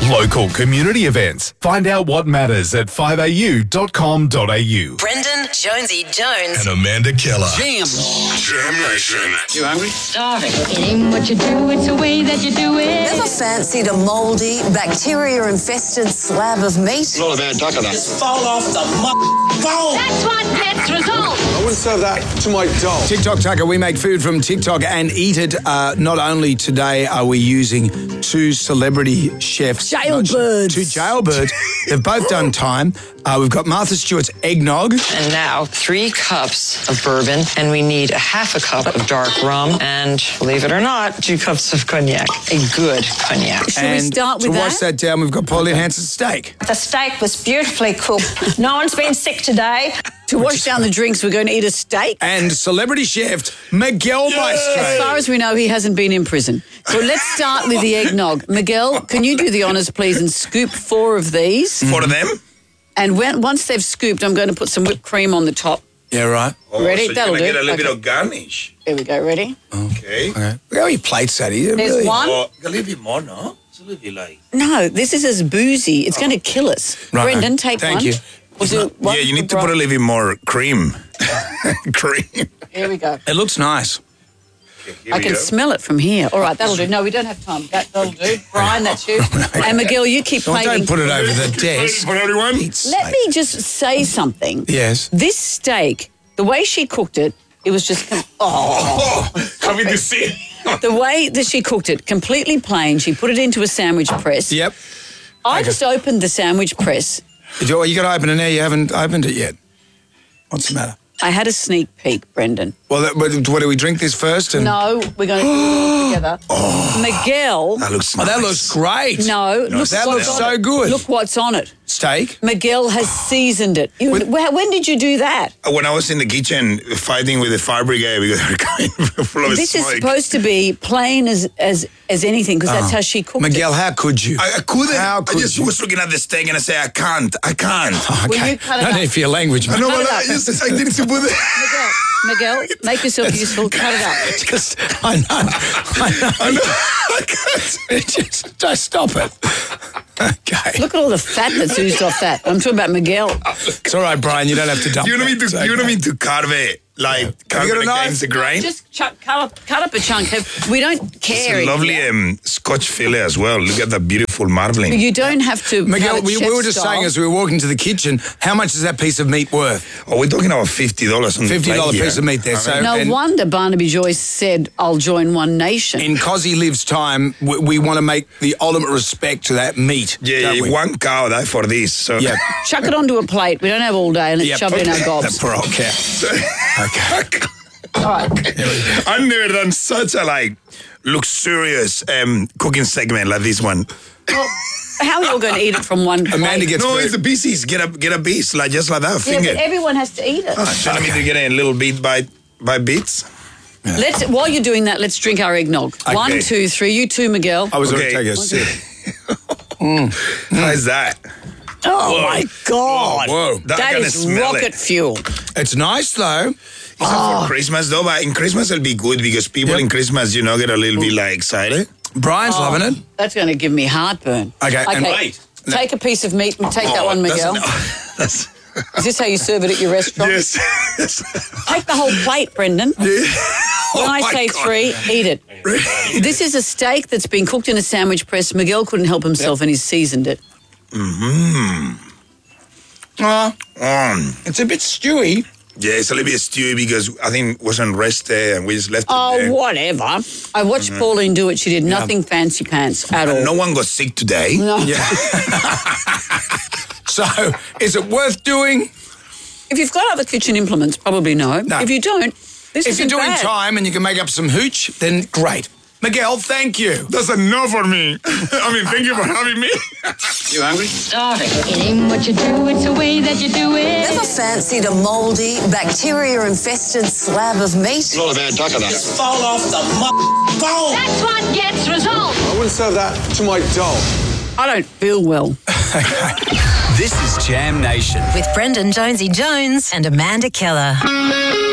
Local community events. Find out what matters at 5au.com.au. Brendan, Jonesy Jones. And Amanda Keller. Jam Nation. You hungry? Starving. It ain't what you do, it's the way that you do it. Never fancied a mouldy, bacteria-infested slab of meat? Not a bad duck of that. Fall off the phone. That's what gets results. I wouldn't serve that to my dog. TikTok Tucker, we make food from TikTok and eat it. Not only today are we using two celebrity chefs. Jailbirds. Two jailbirds. They've both done time. We've got Martha Stewart's eggnog. And now 3 cups of bourbon, and we need a half a cup of dark rum, and believe it or not, 2 cups of cognac. A good cognac. Should we start with to that? wash that down, we've got Pauline Hanson's steak. The steak was beautifully cooked. No one's been sick today. To wash down the drinks, we're going to eat a steak. And celebrity chef Miguel Maestro. As far as we know, he hasn't been in prison. So let's start with the eggnog. Miguel, can you do the honours, please, and scoop 4 of these? 4 of them? And once they've scooped, I'm going to put some whipped cream on the top. Yeah, right. Ready? So That'll you're do. going to get a little Okay. bit of garnish. There we go. Ready? Okay. Okay. Look how he plates that. He There's really, one. Oh, a little bit more, no? It's a little bit like... No, this is as boozy. It's going to kill us. Right. Brendan, take Thank one. you. We'll do one Yeah, you for need to put a Brian. little bit more cream. Cream. Here we go. It looks nice. I can smell it from here. All right, that'll do. No, we don't have time. That'll do. Brian, that's you. And Miguel, you keep Don't plating. put it over the desk. For everyone? Let me just say something. Yes. This steak, the way she cooked it, it was just... Coming to see. the way that she cooked it, completely plain. She put it into a sandwich press. Yep. I just opened the sandwich press. You got to open it now. You haven't opened it yet. What's the matter? I had a sneak peek, Brendan. Well, what do we drink this first? And No, we're going to do it all together. Miguel... That looks Oh, that nice. looks great. No, look that what's looks on so it. good. Look what's on it. Steak. Miguel has seasoned it. When did you do that? When I was in the kitchen fighting with the fire brigade because they were coming full of This smoke. is supposed to be plain as anything because that's how she cooked Miguel, how could you? I couldn't. How I could just you? was looking at the steak and I say, I can't. it. Will you cut it No up? need for your language, man. No, Cut but it I up. just I didn't put it. Miguel, make yourself useful. Cut it up. Just, I know. I can't. Just stop it. Okay. Look at all the fat that's oozed off that. I'm talking about Miguel. It's all right, Brian. You don't have to dump You don't mean that. to. You don't mean to carve it like carve you got it a knife? against the grain. Just cut up a chunk. We don't It's care. a lovely Scotch fillet as well. Look at that beautiful marbling. You don't have to. Miguel, cut it we chef were just style. saying as we were walking to the kitchen, how much is that piece of meat worth? Oh, we're talking about $50 on the plate $50 here. piece of meat there. So, No and wonder Barnaby Joyce said, "I'll join One Nation." in Cozzy Lives time, we want to make the ultimate respect to that meat. Yeah, don't we? one cow that for this. So Yeah. Chuck it onto a plate. We don't have all day, and let's Yep. shove it in our That gobs. poor old cow. Okay. All right. I've never done such a luxurious cooking segment like this one. How are you all going to eat it from one plate? Amanda gets No, very- it's the pieces. Get a piece just like that. Yeah, Finger. but everyone has to eat it. Telling me to get it a little bit by bits. While you're doing that, let's drink our eggnog. Okay. 1, 2, 3. You two, Miguel. I was Okay. going to take a sip. How's that? Oh, my God. Whoa. That I can is smell rocket it. fuel. It's nice, though. It's not for Christmas though, but in Christmas it'll be good because people in Christmas, get a little bit excited. Brian's loving it. That's going to give me heartburn. Okay, and Wait. Take a piece of meat and take that one, Miguel. That's Is this how you serve it at your restaurant? yes. Take the whole plate, Brendan. When I my say God. 3, eat it. This is a steak that's been cooked in a sandwich press. Miguel couldn't help himself and he's seasoned it. It's a bit stewy. Yeah, it's a little bit stewy because I think it wasn't rested and we just left it there. Oh, whatever. I watched Pauline do it. She did nothing fancy pants at all. No one got sick today. No. So, is it worth doing? If you've got other kitchen implements, probably no. No. If you don't, this If isn't you're doing bad. time and you can make up some hooch, then great. Miguel, thank you. That's a no for me. I mean, thank you for having me. You hungry? Starving. It ain't what you do, it's the way that you do it. Never fancied a mouldy, bacteria-infested slab of meat? Not a bad duck of that. Fall off the phone. That's what gets results. I wouldn't serve that to my dog. I don't feel well. This is Jam Nation. With Brendan Jonesy Jones and Amanda Keller.